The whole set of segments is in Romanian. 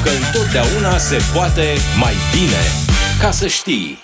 că întotdeauna se poate mai bine. Ca să știi.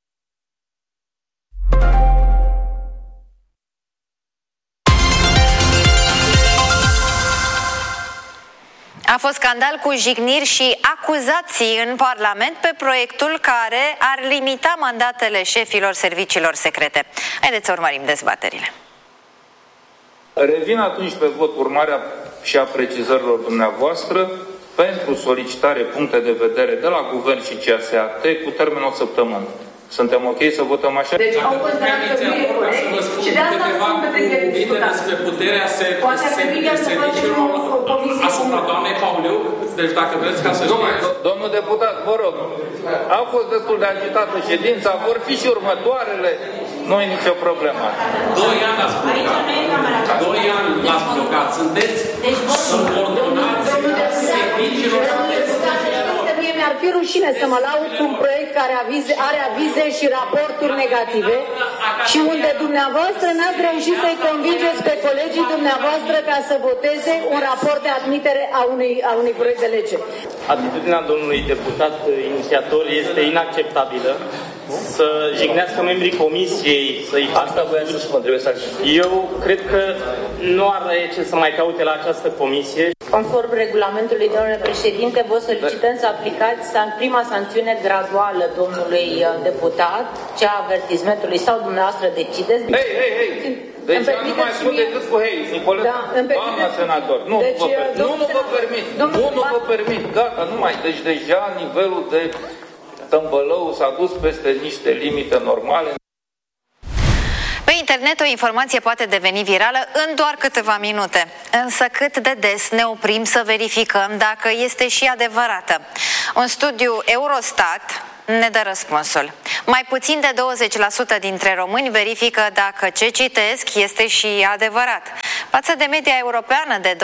A fost scandal cu jigniri și acuzații în Parlament pe proiectul care ar limita mandatele șefilor serviciilor secrete. Haideți să urmărim dezbaterile. Revin atunci pe vot urmarea și a precizărilor dumneavoastră pentru solicitare puncte de vedere de la Guvern și CSAT cu termen o săptămână. Suntem ok să votăm așa? Deci au considerat că nu e corect și de asta spun că trebuie discutat. Despre puterea serviciilor asupra doamnei Pauliu, deci dacă vreți ca să știți... Domnul deputat, vă rog, a fost destul de agitată ședința, vor fi și următoarele, nu e nicio problemă. 2 ani l-ați blocat. 2 ani l-ați blocat. Sunteți subordonați serviciilor. Mi-ar fi rușine să mă laud cu un proiect care are avize și raporturi negative și unde dumneavoastră n-ați reușit să-i convingeți pe colegii dumneavoastră ca să voteze un raport de admitere a unui proiect de lege. Atitudinea domnului deputat inițiator este inacceptabilă. Să jignească membrii comisiei, să-i facă... Eu cred că nu are ce să mai caute la această comisie. Conform regulamentului, domnule președinte, vă solicităm să aplicați prima sancțiune graduală domnului deputat, cea a avertismentului, sau dumneavoastră decideți. Hei! Deci nu mai spun decât cu hei, Nicoleta, doamna senator. Nu vă permit. Gata, nu mai. Deci deja nivelul de tămbălău s-a dus peste niște limite normale. Pe internet o informație poate deveni virală în doar câteva minute. Însă cât de des ne oprim să verificăm dacă este și adevărată? Un studiu Eurostat ne dă răspunsul. Mai puțin de 20% dintre români verifică dacă ce citesc este și adevărat, față de media europeană de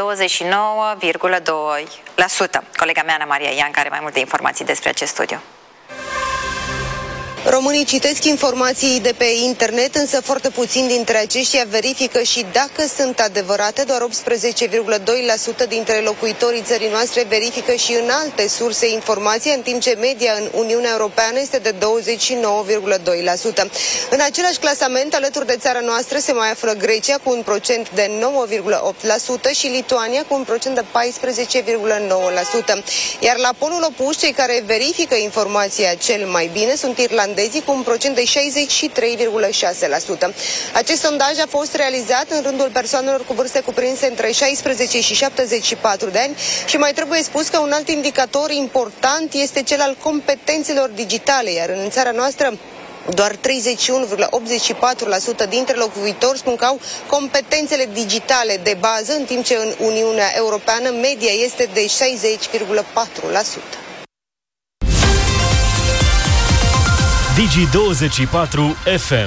29,2%. Colega mea, Ana Maria Ianca, are mai multe informații despre acest studiu. Românii citesc informații de pe internet, însă foarte puțini dintre aceștia verifică și dacă sunt adevărate. Doar 18,2% dintre locuitorii țării noastre verifică și în alte surse informații, în timp ce media în Uniunea Europeană este de 29,2%. În același clasament, alături de țara noastră, se mai află Grecia cu un procent de 9,8% și Lituania cu un procent de 14,9%. Iar la polul opus, cei care verifică informația cel mai bine sunt irlandezii cu un procent de 63,6%. Acest sondaj a fost realizat în rândul persoanelor cu vârste cuprinse între 16 și 74 de ani și mai trebuie spus că un alt indicator important este cel al competențelor digitale, iar în țara noastră doar 31,84% dintre locuitori spun că au competențele digitale de bază, în timp ce în Uniunea Europeană media este de 60,4%. Digi24 FM.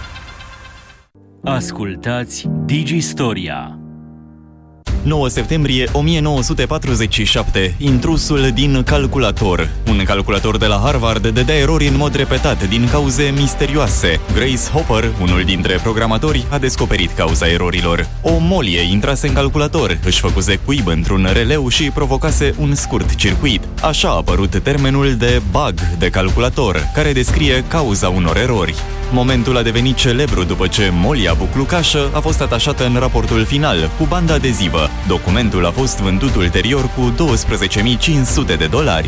Ascultați Digistoria. 9 septembrie 1947, intrusul din calculator. Un calculator de la Harvard dădea erori în mod repetat din cauze misterioase. Grace Hopper, unul dintre programatori, a descoperit cauza erorilor. O molie intrase în calculator, își făcuse cuib într-un releu și provocase un scurt circuit. Așa a apărut termenul de bug de calculator, care descrie cauza unor erori. Momentul a devenit celebru după ce molia buclucașă a fost atașată în raportul final cu bandă adezivă. Documentul a fost vândut ulterior cu $12.500.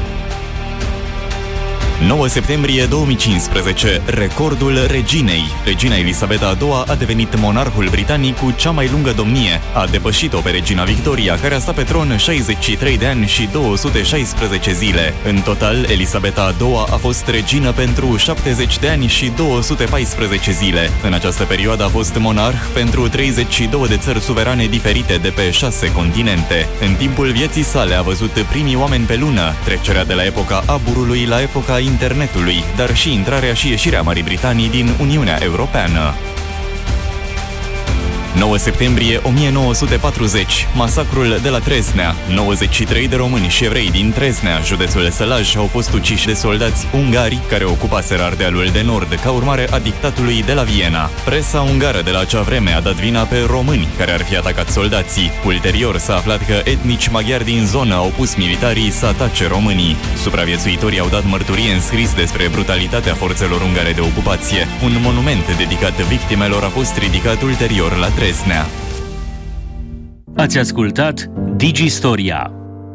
9 septembrie 2015, recordul reginei. Regina Elisabeta II a devenit monarhul britanic cu cea mai lungă domnie. A depășit-o pe regina Victoria, care a stat pe tron 63 de ani și 216 zile. În total, Elisabeta II a fost regină pentru 70 de ani și 214 zile. În această perioadă a fost monarh pentru 32 de țări suverane diferite de pe 6 continente. În timpul vieții sale a văzut primii oameni pe lună, trecerea de la epoca aburului la epoca internetului, dar și intrarea și ieșirea Marii Britanii din Uniunea Europeană. 9 septembrie 1940, masacrul de la Tresnea. 93 de români și evrei din Tresnea, județul Sălaj, au fost uciși de soldați ungari care ocupaseră Ardealul de Nord ca urmare a dictatului de la Viena. Presa ungară de la acea vreme a dat vina pe români care ar fi atacat soldații. Ulterior s-a aflat că etnici maghiari din zonă au pus militarii să atace românii. Supraviețuitorii au dat mărturie în scris despre brutalitatea forțelor ungare de ocupație. Un monument dedicat victimelor a fost ridicat ulterior la Tresnea. Ați ascultat Digistoria.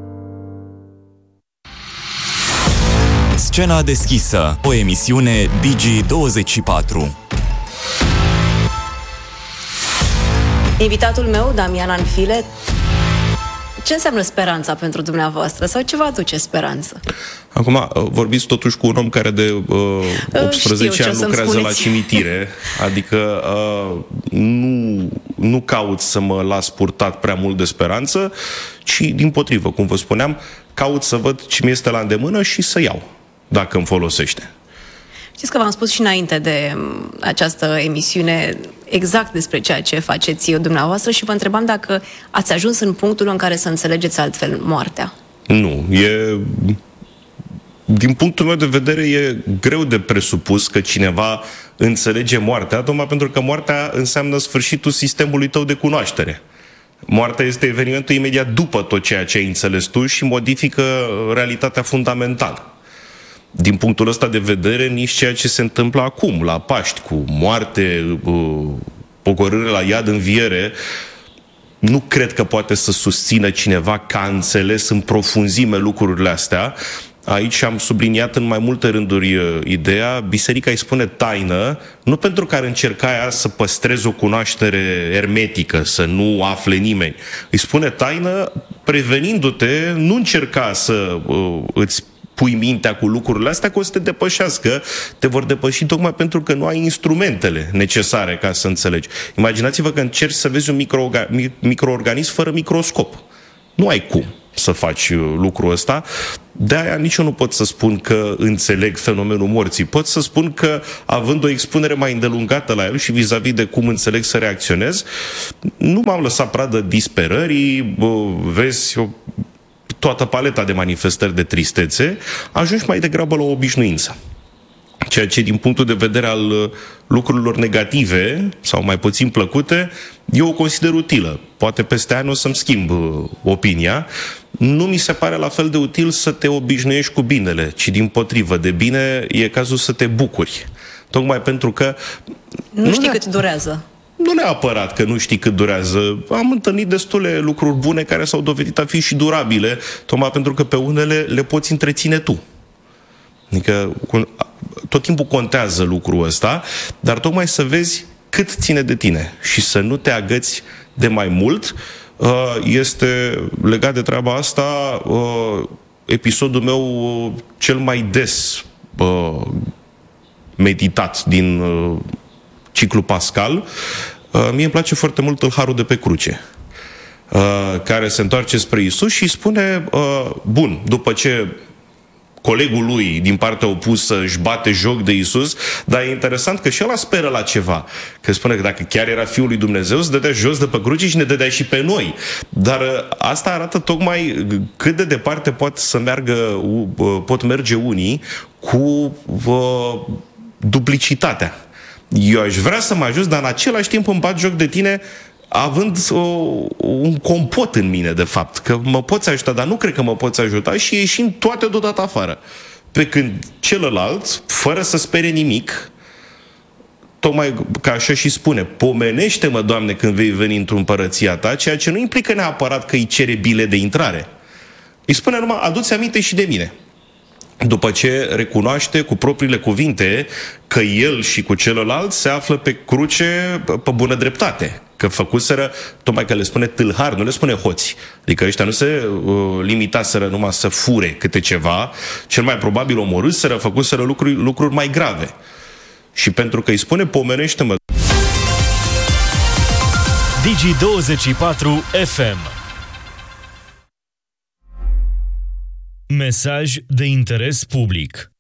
Scena deschisă, o emisiune Digi24. Invitatul meu, Damian Anfile. Ce înseamnă speranța pentru dumneavoastră? Sau ce vă aduce speranță? Acum, vorbiți totuși cu un om care de 18 ani lucrează la cimitire, adică nu caut să mă las purtat prea mult de speranță, ci dimpotrivă, cum vă spuneam, caut să văd ce mi este la îndemână și să iau, dacă îmi folosește. Știți că v-am spus și înainte de această emisiune exact despre ceea ce faceți dumneavoastră și vă întrebam dacă ați ajuns în punctul în care să înțelegeți altfel moartea. Nu, din punctul meu de vedere e greu de presupus că cineva înțelege moartea, tocmai pentru că moartea înseamnă sfârșitul sistemului tău de cunoaștere. Moartea este evenimentul imediat după tot ceea ce ai înțeles tu și modifică realitatea fundamentală. Din punctul ăsta de vedere, nici ceea ce se întâmplă acum, la Paști, cu moarte, pogorâre la iad, înviere, nu cred că poate să susțină cineva că a înțeles în profunzime lucrurile astea. Aici am subliniat în mai multe rânduri ideea, biserica îi spune taină, nu pentru că ar încerca ea să păstreze o cunoaștere ermetică, să nu afle nimeni. Îi spune taină prevenindu-te, nu încerca să îți pui mintea cu lucrurile astea, că o să te depășească, te vor depăși tocmai pentru că nu ai instrumentele necesare ca să înțelegi. Imaginați-vă că încerci să vezi un microorganism fără microscop. Nu ai cum să faci lucrul ăsta. De-aia nici eu nu pot să spun că înțeleg fenomenul morții. Pot să spun că, având o expunere mai îndelungată la el și vis-a-vis de cum înțeleg să reacționez, nu m-am lăsat pradă disperării, vezi toată paleta de manifestări de tristețe, ajungi mai degrabă la o obișnuință. Ceea ce, din punctul de vedere al lucrurilor negative sau mai puțin plăcute, eu o consider utilă. Poate peste ani o să-mi schimb opinia. Nu mi se pare la fel de util să te obișnuiești cu binele, ci dimpotrivă. De bine e cazul să te bucuri. Tocmai pentru că nu știi cât durează. Nu neapărat că nu știi cât durează. Am întâlnit destule lucruri bune care s-au dovedit a fi și durabile, tocmai pentru că pe unele le poți întreține tu. Adică tot timpul contează lucrul ăsta, dar tocmai să vezi cât ține de tine și să nu te agăți de mai mult. Este legat de treaba asta episodul meu cel mai des meditat din ciclu pascal. Mie îmi place foarte mult tâlharul de pe cruce, care se întoarce spre Iisus și spune, bun, după ce colegul lui din partea opusă își bate joc de Iisus, dar e interesant că și ăla speră la ceva. Că spune că dacă chiar era Fiul lui Dumnezeu, se dădea jos de pe cruce și ne dădea și pe noi. Dar asta arată tocmai cât de departe pot merge unii cu duplicitatea. Eu aș vrea să mă ajut, dar în același timp îmi bat joc de tine având un compot în mine, de fapt, că mă poți ajuta, dar nu cred că mă poți ajuta și ieșim toate deodată afară. Pe când celălalt, fără să spere nimic, tocmai ca așa și spune, pomenește-mă, Doamne, când vei veni într-o împărăția ta, ceea ce nu implică neapărat că îi cere bilet de intrare. Îi spune numai, adu-ți aminte și de mine. După ce recunoaște cu propriile cuvinte că el și cu celălalt se află pe cruce pe bună dreptate. Că făcuseră, tocmai că le spune tâlhari, nu le spune hoți. Adică ăștia nu se limitaseră numai să fure câte ceva, cel mai probabil omorâseră, făcuseră lucruri mai grave. Și pentru că îi spune, pomenește-mă. Digi24 FM. Mesaj de interes public.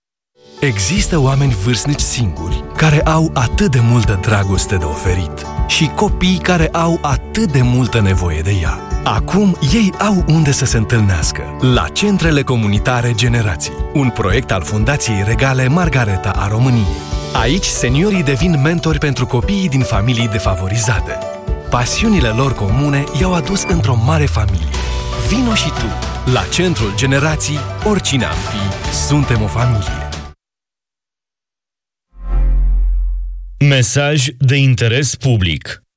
Există oameni vârstnici singuri care au atât de multă dragoste de oferit și copii care au atât de multă nevoie de ea. Acum ei au unde să se întâlnească, la Centrele Comunitare Generații, un proiect al Fundației Regale Margareta a României. Aici seniorii devin mentori pentru copiii din familii defavorizate. Pasiunile lor comune i-au adus într-o mare familie. Vino și tu! La Centrul Generații, oricine am fi, suntem o familie. Mesaj de interes public.